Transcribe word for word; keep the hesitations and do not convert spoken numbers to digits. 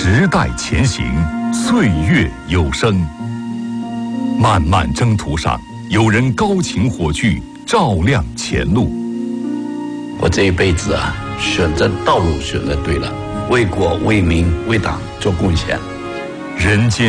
时代前行，岁月有声。漫漫征途上，有人高擎火炬，照亮前路。 我这一辈子啊，选择道路选择对了，为国为民为党做贡献。 人间